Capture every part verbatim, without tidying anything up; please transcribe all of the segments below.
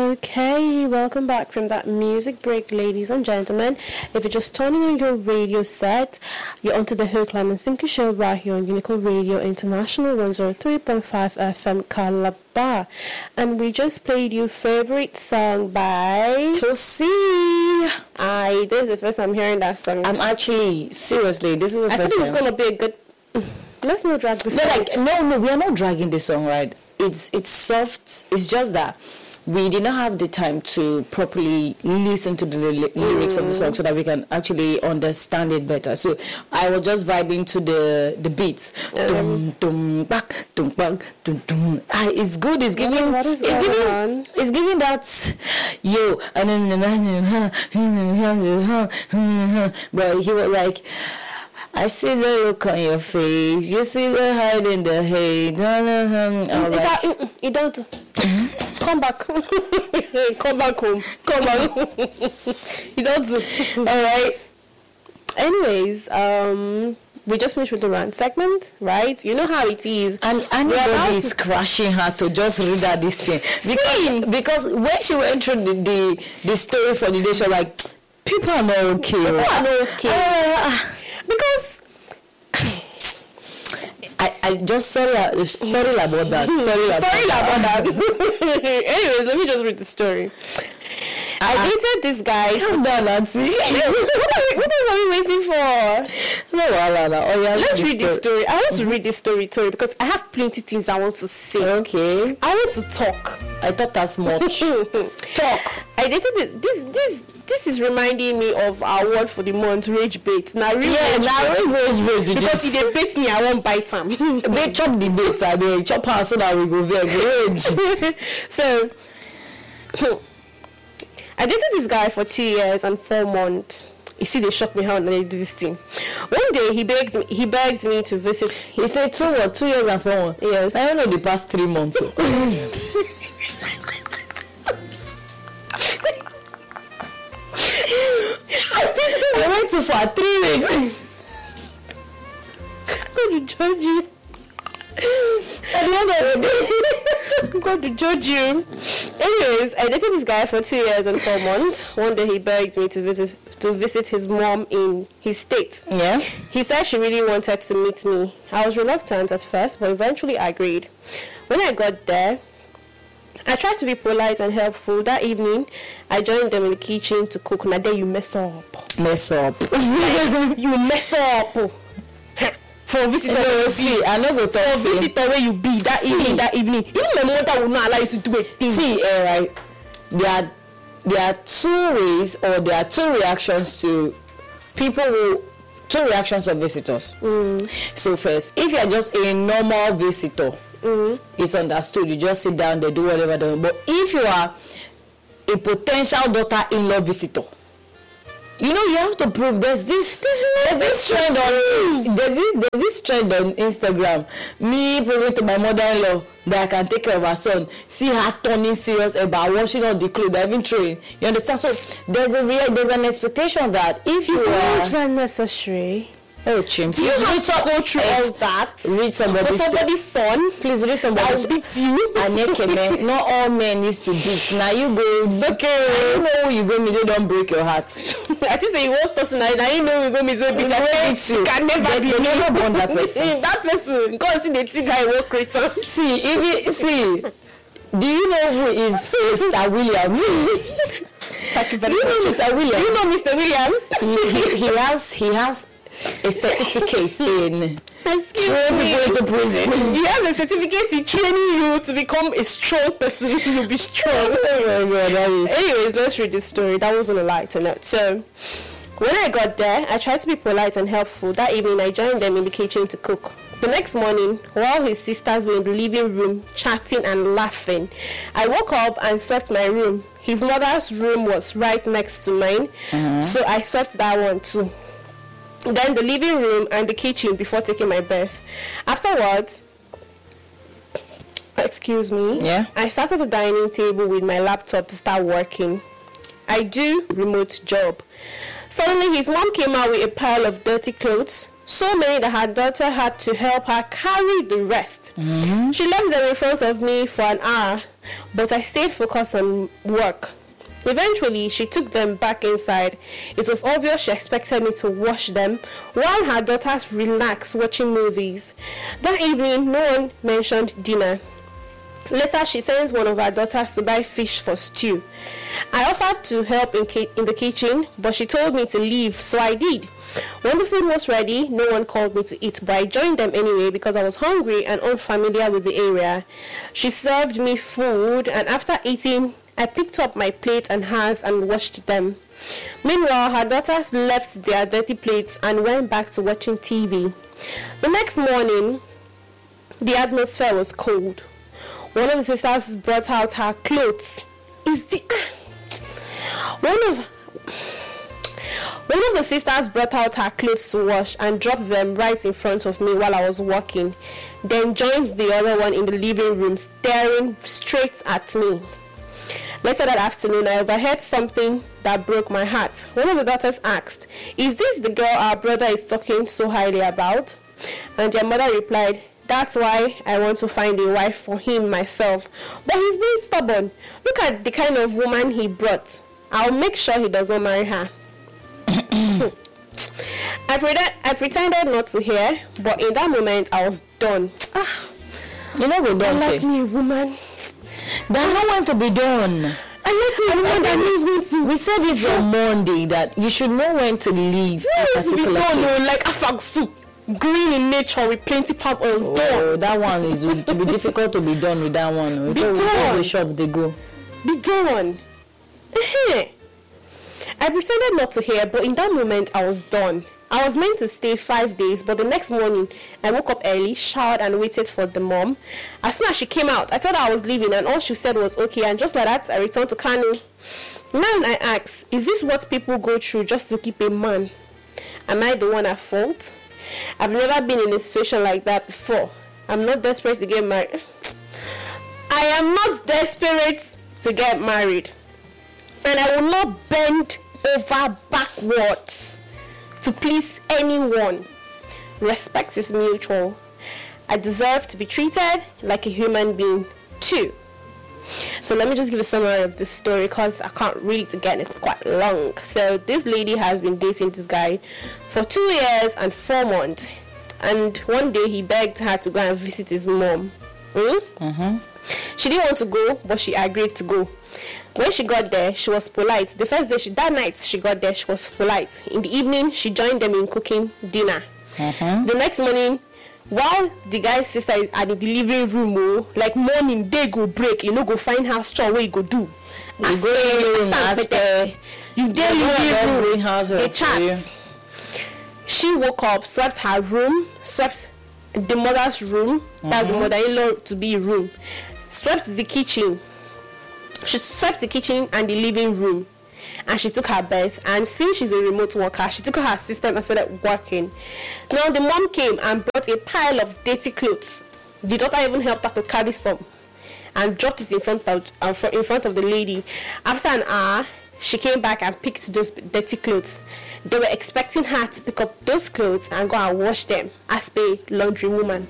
Okay, welcome back from that music break, ladies and gentlemen. If you're just turning on your radio set, you're onto the Hookland and Sinker show right here on Unicorn Radio International one oh three point five F M Calabar. And we just played your favorite song by Tosi. I this is the first time hearing that song. I'm actually seriously, this is the I first think it's time. gonna be a good. Let's not drag this. No, song. like no, no, we are not dragging the song, right? It's it's soft. It's just that we did not have the time to properly listen to the li- lyrics mm. of the song so that we can actually understand it better. So I was just vibing to the the beats. Um, dum dum back dum back dum dum. Ah, it's good. It's giving. What is it's going giving. on? It's giving that yo. And then but he was like, I see the look on your face. You see the hide in the hate. Like, you don't. Come back. Come back home. Come back. You don't. All right. Anyways, um, we just finished with the rant segment, right? You know how it is. And anybody is crashing her to just read out this thing. Because, because when she went through the, the, the story for the day, she was like, people are not okay. People are not okay. Uh, Because I, I just sorry uh, sorry about that. Sorry about sorry that. about that. Anyways, let me just read the story. Uh, I dated this guy. Calm down, Nancy. What are we waiting for? No, no, no, no. Oh, yeah, let's read this story. I want to read this story, Tori, because I have plenty things I want to say. Okay. I want to talk. I thought that's much. Talk. I dated this. This. This. This is reminding me of our word for the month, rage bait. Now, real yeah, rage now bait. rage bait. Because if they bait me, I won't bite them. They chop the bait and they chop her so that we go there. Rage. So, I dated this guy for two years and four months. You see, they shocked me how they do this thing. One day, he begged me. He begged me to visit. He said two what? Two years and four months. Yes. I don't know the past three months. I went to for three weeks. I'm going to judge you. At the end of the day, I'm going to judge you. Anyways, I dated this guy for two years and four months. One day he begged me to visit to visit his mom in his state. Yeah. He said she really wanted to meet me. I was reluctant at first, but eventually I agreed. When I got there, I tried to be polite and helpful. That evening, I joined them in the kitchen to cook. Now there you mess up. Mess up. Like, you mess up. For a visitor, no, see, I know what for a visitor where you be that see, evening, that evening. Even my mother will not allow you to do a thing. See, uh, right, there are, there are two ways or there are two reactions to people who, two reactions of visitors. Mm. So first, if you are just a normal visitor, Mm-hmm. it's understood. You just sit down, they do whatever they want. But if you are a potential daughter-in-law visitor, you know you have to prove. There's this, there's this trend on, there's this, there's this trend on Instagram. Me proving to my mother-in-law that I can take care of her son. See her turning serious about washing all the clothes, even throwing. You understand? So there's a real, there's an expectation that if you it's are not necessary. Oh, chimp. Do you Please have read to some, go through all that? Read somebody's, For somebody's son? Please read somebody's. I'll beat you. Aneke, man. Not all men used to beat. Now you go. Okay. I know who you go meet. You don't break your heart. I just say one person. I now you know you go meet. So beat you. Can never they, be. They never born that person. That person. Because they think I work creator. See, if you see, do you know who is Mister Williams? Thank you very do you much. know Mister Williams? Do you know Mister Williams? he, he, he has he has a certificate in Excuse training me. people into prison. He has a certificate in training you to become a strong person. You'll be strong. Oh my God, that is... Anyways, let's read this story. That wasn't a lighter note. So, when I got there, I tried to be polite and helpful. That evening, I joined them in the kitchen to cook. The next morning, while his sisters were in the living room chatting and laughing, I woke up and swept my room. His mother's room was right next to mine, mm-hmm. so I swept that one too. Then the living room and the kitchen before taking my bath. Afterwards, excuse me, yeah. I sat at the dining table with my laptop to start working. I do remote job. Suddenly, his mom came out with a pile of dirty clothes, so many that her daughter had to help her carry the rest. Mm-hmm. She left them in front of me for an hour. but I stayed focused on work. Eventually, she took them back inside. It was obvious she expected me to wash them while her daughters relaxed watching movies. That evening, no one mentioned dinner. Later, she sent one of her daughters to buy fish for stew. I offered to help in, ki- in the kitchen, but she told me to leave, so I did. When the food was ready, no one called me to eat, but I joined them anyway because I was hungry and unfamiliar with the area. She served me food, and after eating, I picked up my plate and hers and washed them. Meanwhile, her daughters left their dirty plates and went back to watching T V. The next morning, the atmosphere was cold. One of the sisters brought out her clothes. Is the one of one of the sisters brought out her clothes to wash and dropped them right in front of me while I was walking. Then joined the other one in the living room, staring straight at me. Later that afternoon, I overheard something that broke my heart. One of the daughters asked, "Is this the girl our brother is talking so highly about?" And their mother replied, "That's why I want to find a wife for him myself. But he's being stubborn. Look at the kind of woman he brought. I'll make sure he doesn't marry her." I, pre- I pretended not to hear, but in that moment, I was done. Ah, You know, we I don't like say. me a woman. That's not want to be done. I like me a woman that knows when to. We said this on Monday that you should know when to leave a It needs to be particular done, place. oh, like afag soup. Green in nature with plenty palm on Oh, done. that one is will- to be difficult to be done with that one. oh. Be Because we go to done. the shop, they go. Be done. Eh-heh. I pretended not to hear, but in that moment, I was done. I was meant to stay five days, but the next morning, I woke up early, showered, and waited for the mom. As soon as she came out, I thought I was leaving, and all she said was okay, and just like that, I returned to Kano. Now I ask, is this what people go through just to keep a man? Am I the one at fault? I've never been in a situation like that before. I'm not desperate to get married. I am not desperate to get married. And I will not bend over backwards to please anyone. Respect is mutual. I deserve to be treated like a human being too. So let me just give a summary of this story because I can't read it again, it's quite long. So this lady has been dating this guy for two years and four months. And one day he begged her to go and visit his mom. Hmm? Mm-hmm. She didn't want to go, but she agreed to go. When she got there, she was polite. The first day, she, that night she got there, she was polite. In the evening, she joined them in cooking dinner. Mm-hmm. The next morning, while the guy's sister is at the living room, oh, like morning, they go break, you know, go find house chore, what you go do? You Ask go her, in the room, ask ask her, her. You dare You go and living bring room, house they help for you. chat. She woke up, swept her room, swept the mother's room, that's the mother-in-law to be room, swept the kitchen. She swept the kitchen and the living room, and she took her bath. And since she's a remote worker, she took her assistant and started working. Now the mom came and brought a pile of dirty clothes. The daughter even helped her to carry some and dropped it in front of uh, fr- in front of the lady. After an hour, she came back and picked those dirty clothes. They were expecting her to pick up those clothes and go and wash them as per laundry woman.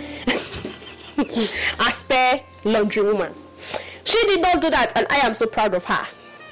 As per laundry woman. She did not do that, and I am so proud of her.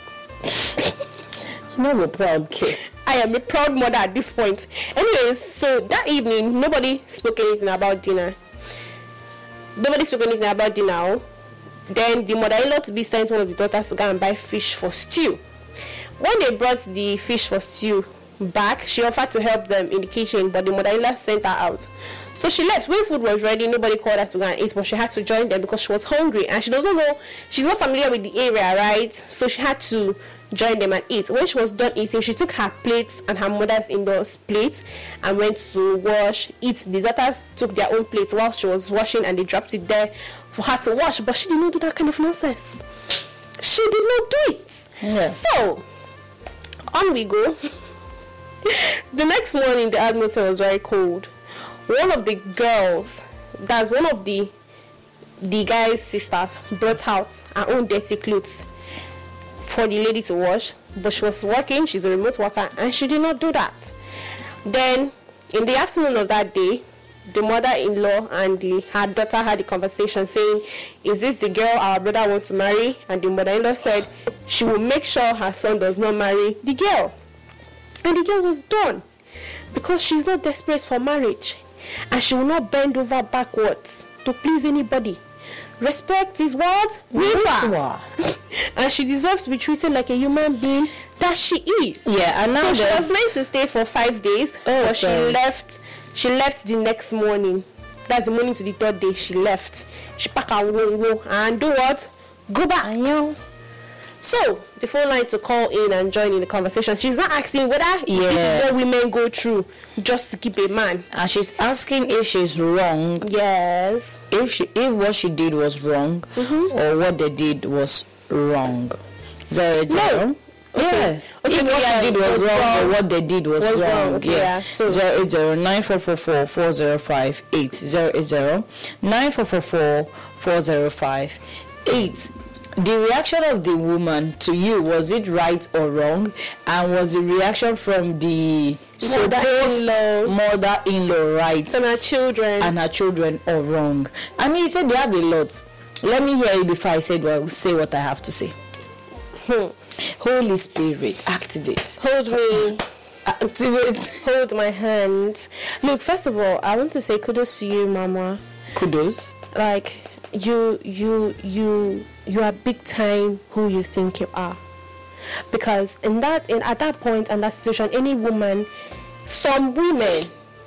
No, we're proud kid. I am a proud mother at this point. Anyways, so that evening, nobody spoke anything about dinner. Nobody spoke anything about dinner. Then the mother-in-law to be sent one of the daughters to go and buy fish for stew. When they brought the fish for stew back, she offered to help them in the kitchen, but the mother-in-law sent her out. So she left. When food was ready, nobody called her to go and eat, but she had to join them because she was hungry and she doesn't know, she's not familiar with the area, right? So she had to join them and eat. When she was done eating, she took her plates and her mother's indoors plates and went to wash, eat. The daughters took their own plates while she was washing and they dropped it there for her to wash, but she did not do that kind of nonsense. She did not do it. Yeah. So, on we go. The next morning, the atmosphere was very cold. One of the girls, that's one of the the guy's sisters, brought out her own dirty clothes for the lady to wash, but she was working, she's a remote worker, and she did not do that. Then, in the afternoon of that day, the mother-in-law and the her daughter had a conversation saying, is this the girl our brother wants to marry? And the mother-in-law said she will make sure her son does not marry the girl. And the girl was done, because she's not desperate for marriage, and she will not bend over backwards to please anybody. Respect is what? River. And she deserves to be treated like a human being that she is. Yeah, and now so she was meant to stay for five days, oh, but sorry. she left. She left the next morning. That's the morning to the third day. She left. She packed her wo and do what? Go back. I know. So the phone line to call in and join in the conversation. She's not asking whether yeah. this is what women go through just to keep a man, and she's asking if she's wrong. Yes. If she, if what she did was wrong, mm-hmm. or what they did was wrong. Zero zero. No. Okay. Yeah. Okay, if what yeah, she did was, was wrong, wrong, or what they did was, was wrong. wrong. Okay, yeah. yeah. So zero eight zero nine four four four four zero five eight zero eight zero nine four four four four zero five eight. The reaction of the woman to you, was it right or wrong? And was the reaction from the mother-in-law, mother-in-law right? And her children. And her children or wrong? I mean, you said they have a lot. Let me hear you before I said well, say what I have to say. Hmm. Holy Spirit, activate. Hold me. Activate. Hold my hand. Look, first of all, I want to say kudos to you, Mama. Kudos? Like, you, you, you... you are big time who you think you are, because in that in at that point and that situation, any woman, some women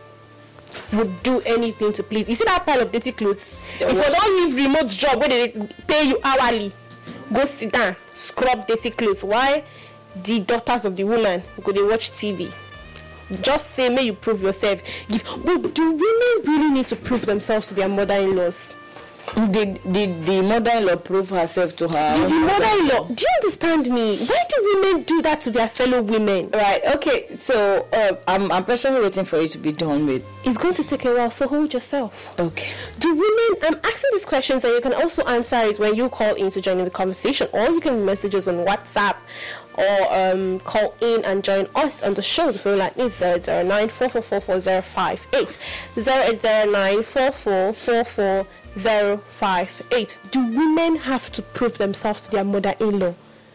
would do anything to please. You see that pile of dirty clothes? Yeah, if you don't leave remote job where they pay you hourly, go sit down, scrub dirty clothes. Why? The daughters of the woman go they watch T V. Just say, may you prove yourself. Give. But do women really need to prove themselves to their mother-in-laws? Did, did the mother-in-law prove herself to her? Did the mother-in-law? Do you understand me? Why do women do that to their fellow women? Right. Okay. So uh, I'm I'm patiently waiting for you to be done with. It's going to take a while. So hold yourself. Okay. Do women? I'm asking these questions, and you can also answer it when you call in to join in the conversation, or you can message us on WhatsApp, or um, call in and join us on the show. The phone line is zero zero nine four four four four zero five eight zero eight zero nine four four four four zero five eight. Do women have to prove themselves to their mother-in-law?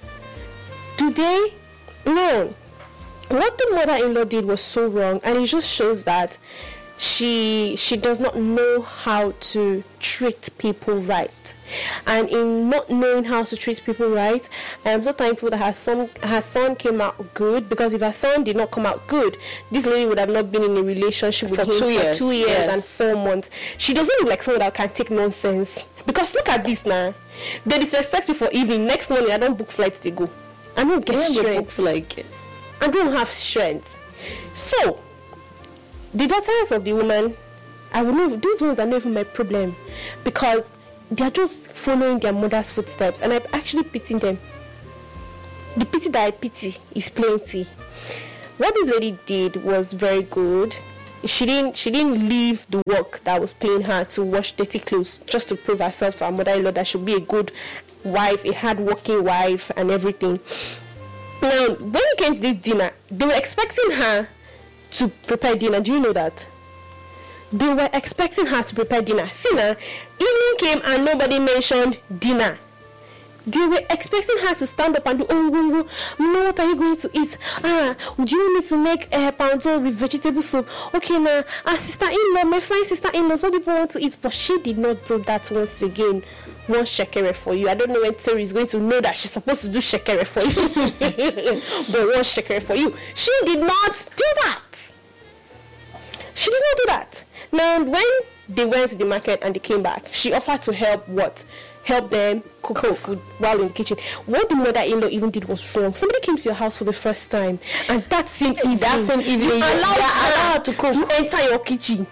Do they? No. What the mother-in-law did was so wrong, and it just shows that she she does not know how to treat people right. And in not knowing how to treat people right, I am so thankful that her son her son came out good, because if her son did not come out good, this lady would have not been in a relationship with for him two for years. two years Yes. and four months. She doesn't look like someone that can take nonsense. Because look at this now. They disrespect me for evening. Next morning I don't book flights to go. I don't get strength. Like I don't have strength. So the daughters of the woman, I would know those ones are not even my problem, because they are just following their mother's footsteps, and I actually pity them. The pity that I pity is plenty. What this lady did was very good. She didn't she didn't leave the work that was paying her to wash dirty clothes just to prove herself to her mother-in-law that she'll be a good wife, a hard-working wife, and everything. Now, when it came to this dinner, they were expecting her to prepare dinner. Do you know that? They were expecting her to prepare dinner. See now, evening came and nobody mentioned dinner. They were expecting her to stand up and do, oh, oh, oh, no, what are you going to eat? Ah, would you need to make a uh, poundal with vegetable soup? Okay, now, our sister-in-law, my friend sister-in-law, what people want to eat. But she did not do that once again. One shekere for you. I don't know when Terry is going to know that she's supposed to do shekere for you. But one shekere for you. She did not do that. She did not do that. Now, when they went to the market and they came back, she offered to help what? Help them cook, cook. food while in the kitchen. What the mother-in-law even did was wrong. Somebody came to your house for the first time, and that same evening, that same evening you allowed allow her to cook to enter your kitchen.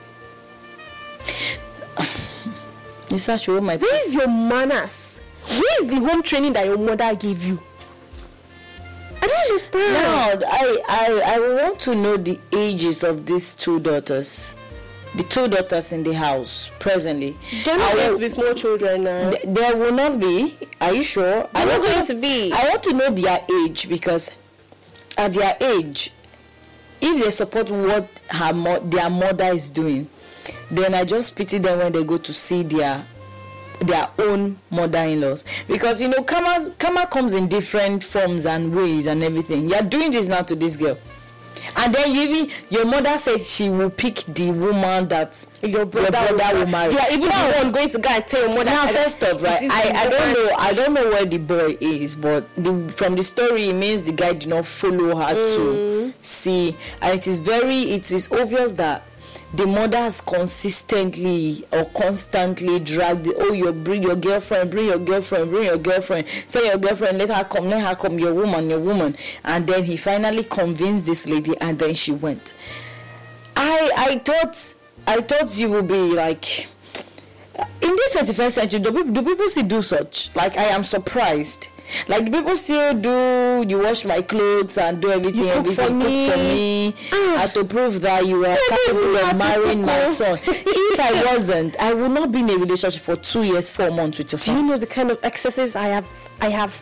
You search your my Where is your manners? Where is the home training that your mother gave you? I don't understand. Now, I, I, I want to know the ages of these two daughters. The two daughters in the house presently. They're not going to be small children now. Th- there will not be. Are you sure? They're not going to be. I want to know their age, because at their age, if they support what her mo- their mother is doing, then I just pity them when they go to see their their own mother-in-laws, because you know karma karma comes in different forms and ways and everything. You are doing this now to this girl, and then you even your mother said she will pick the woman that Your brother, your brother will marry. Yeah, even Now- the one going to go and tell your mother. Now, I- first off, right, this is I, the I don't woman. know I don't know where the boy is, but the, from the story it means the guy did not follow her to see, and it is very it is obvious that the mother has consistently or constantly dragged the, oh, you bring your girlfriend, bring your girlfriend, bring your girlfriend, say your girlfriend, let her come, let her come, your woman, your woman, and then he finally convinced this lady, and then she went. I I thought I thought you would be like, in this twenty-first century, do people, do people still do such? Like, I am surprised. Like, do people still do, you wash my clothes and do everything, You cook everything, for me. cook for me, Ah. and to prove that you are don't capable even of have to marrying cook, my oh. son. If I wasn't, I would not be in a relationship for two years, four months with your Do you son. know the kind of excesses I have? I have.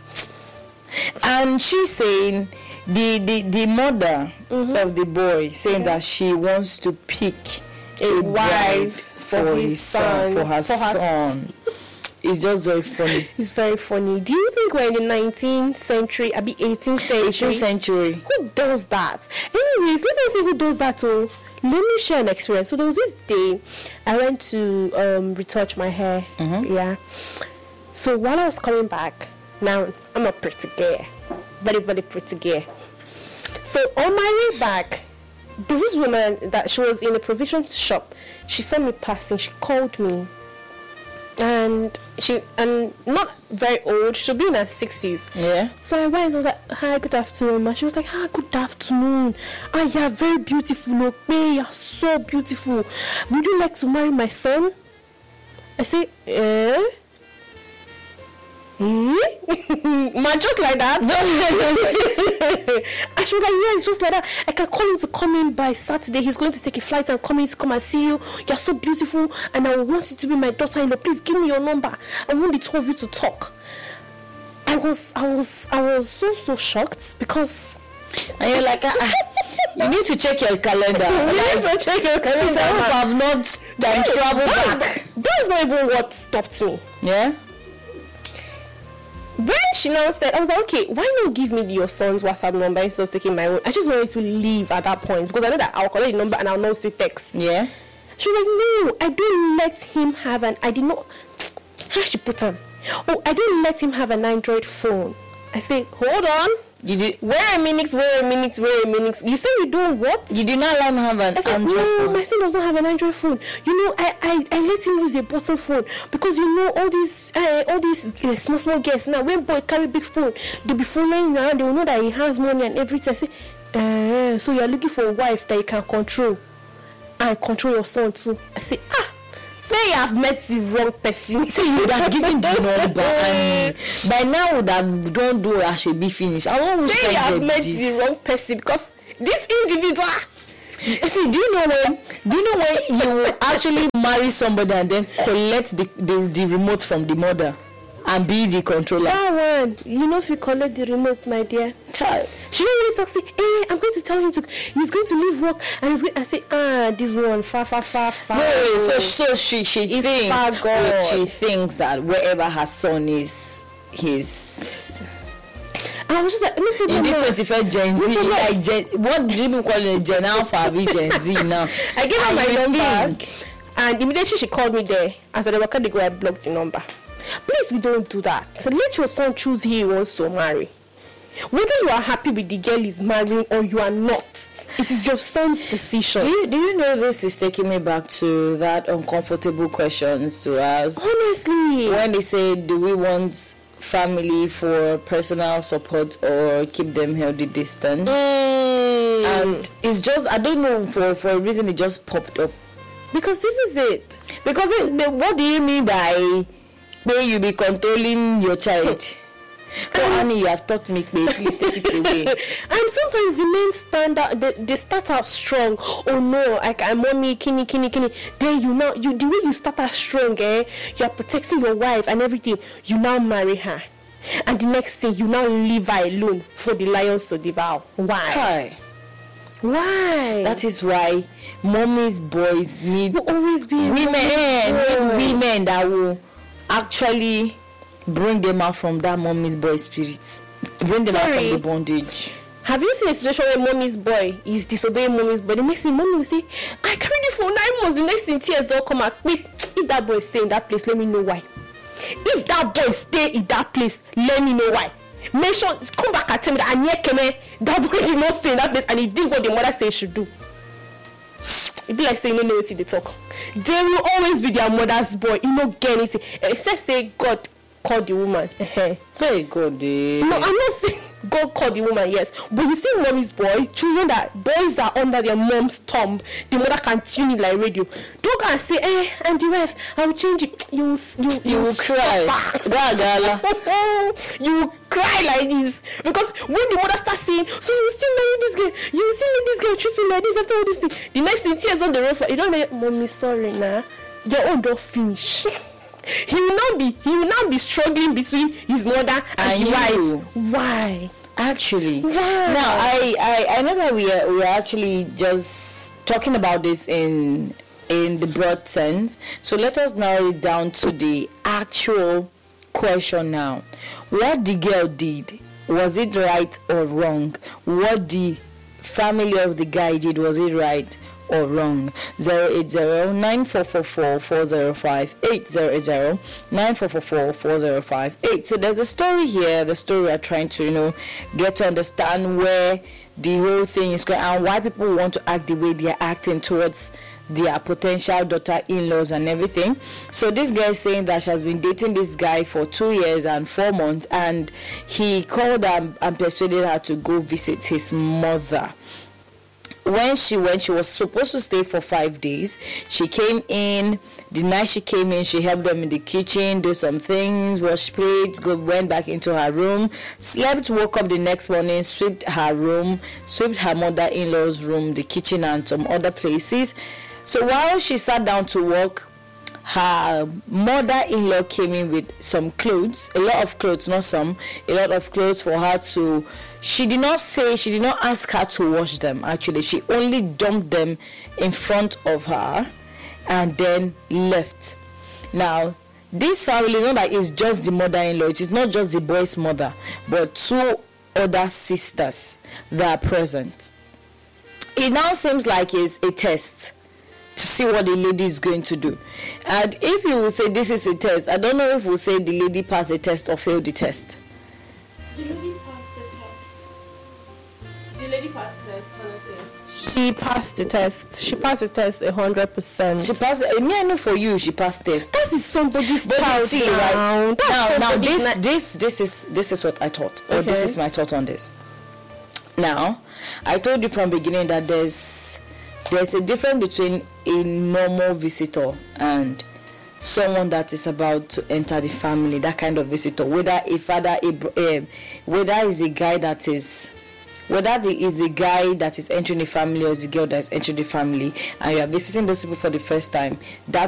And she's saying, the, the, the mother Mm-hmm. of the boy saying that she wants to pick a wife wife for, for his his son, son, for her for her- son. It's just very funny. It's very funny. Do you think we're in the nineteenth century, I be eighteenth century? eighteenth century. Who does that? Anyways, let us see who does that. Oh, let me share an experience. So there was this day I went to um, retouch my hair. Mhm. Yeah. So while I was coming back, now I'm a pretty girl, very very pretty girl. So on my way back, there's this woman that she was in a provision shop. She saw me passing. She called me. And she and not very old, she'll be in her sixties. Yeah. So I went, I was like, hi, good afternoon. And she was like, hi, good afternoon. Ah, you're very beautiful, okay? You're so beautiful. Would you like to marry my son? I say, eh? Eh? Man, just like that. And she was like, yeah, it's just like that. I can call him to come in by Saturday. He's going to take a flight and come in to come and see you. You're so beautiful, and I want you to be my daughter-in-law. Please give me your number. I want the two of you to talk. I was, I was, I was so so shocked because. And you're like, ah, ah, you need to check your calendar. You need Like, to check your calendar. I hope I've not time travel That's back. not- That's not even what stopped me. Yeah. When she now said, I was like, okay, why not give me your son's WhatsApp number instead of taking my own? I just wanted to leave at that point because I know that I'll collect the number and I'll know still text. Yeah. She was like, no, I don't let him have an, I did not, how she put on? Oh, I don't let him have an Android phone. I say, hold on. You did. Wait a minute, wait a minute, wait a minute. You say you don't what? You did not let him have an I said, Android no, phone. my son doesn't have an Android phone. You know, I, I, I let him use a button phone because you know all these uh, all these uh, small small girls now. When boy carry big phone, they'll be following around. They will know that he has money and everything. I say, uh, so you are looking for a wife that you can control and control your son too. I say, ah. Then you have met the wrong person. Say you would have given the number, and by now would have don't do a should be finished. I always Then you have said met this. the wrong person because this individual. See, do you know when? Do you know when you will actually marry somebody and then collect the, the, the remote from the mother and be the controller? That one, you know, if you collect the remote, my dear. Child. She don't really talk. Say, hey, I'm going to tell him to. He's going to leave work, and he's going. I say, ah, this one, far, far, far, far. Wait, so so she she It's thinks far wait, gone. she thinks that wherever her son is, his And I was just like, no problem. in this no. twenty-first Gen Z, No problem. like Gen, what do you call it? Gen Alpha, be Gen Z now. I gave her And my you number, think- and immediately she called me there. As I work at the go, I blocked the number. Please, we don't do that. So let your son choose who he wants to marry. Whether you are happy with the girl he's marrying or you are not, it is your son's decision. Do you, do you know this is taking me back to that uncomfortable questions to ask Honestly, when they say, do we want family for personal support or keep them healthy distance? Mm. And it's just, I don't know, for, for a reason it just popped up. because this is it. Because it, the- what do you mean by may you be controlling your child? So Annie, you have taught me, babe, please take it away. And sometimes the men stand out, they, they start out strong. Oh no, like I'm mommy, kini, kini, kini. Then you now, you the way you start out strong, eh? You are protecting your wife and everything. You now marry her, and the next thing you now leave her alone for the lions to devour. Why? Hi. Why? That is why mommy's boys need will always be a women, mommy's need boy. women that will actually bring them out from that mommy's boy spirit, bring them Sorry. out from the bondage. Have you seen a situation where mommy's boy is disobeying mommy's boy? The next thing, mommy will say, I carried you for nine months. The next thing, tears don't come out. Wait, if that boy stay in that place, let me know why. If that boy stay in that place, let me know why. Make sure, come back and tell me that Anyekeme, that boy did not stay in that place and he did what the mother said he should do. It be like saying, no, no, see the talk. They will always be their mother's boy. You don't get anything. Except say, God called the woman. Hey, God. Eh. No, I'm not saying God called the woman, yes. But you see mommy's boy, children that boys are under their mom's thumb, the mother can tune it like radio. Don't go and say, eh, and the wife, I will change it. You will, you, you, You will cry. cry. You will cry like this. Because when the mother starts saying, so you will still marry this girl, you will still let this girl treat me like this after all this thing. The next thing, tears on the road for you don't know, mommy, sorry, nah. Your own don't finish. He will now be he will now be struggling between his mother and, And his you. wife. Why? Actually, Why? now I, I I know that we are we are actually just talking about this in in the broad sense. So let us narrow it down to the actual question now. What the girl did, was it right or wrong? What the family of the guy did, was it right or wrong? Zero eight zero nine four four four four zero five eight zero eight zero nine four four four four zero five eight. So there's a story here, the story we are trying to, you know, get to understand where the whole thing is going and why people want to act the way they are acting towards their potential daughter-in-laws and everything. So this guy is saying that she has been dating this guy for two years and four months and he called her and persuaded her to go visit his mother. When she went, she was supposed to stay for five days. She came in. The night she came in, she helped them in the kitchen, do some things, wash plates, go went back into her room, slept, woke up the next morning, swept her room, swept her mother-in-law's room, the kitchen, and some other places. So while she sat down to work, her mother-in-law came in with some clothes, a lot of clothes, not some, a lot of clothes for her to. She did not say, she did not ask her to wash them, actually. She only dumped them in front of her and then left. Now, this family, not that it's just the mother-in-law, it is not just the boy's mother, but two other sisters that are present. It now seems like it's a test to see what the lady is going to do. And if you will say this is a test, I don't know if we'll say the lady passed the test or failed the test. The lady passed the test. The lady passed the test, honestly. She passed the test. She passed the test a hundred percent. She passed. I mean, I know for you, she passed test. That is somebody's But child, see, now. right That's now, now somebody's this, na- this, this is this is what I thought, or this Okay. is my thought on this. Now, I told you from beginning that there's there's a difference between a normal visitor and someone that is about to enter the family, that kind of visitor, whether a father, a, br- um, whether is a guy that is, whether the is a guy that is entering the family or is a girl that is entering the family, and you are visiting those people for the first time, that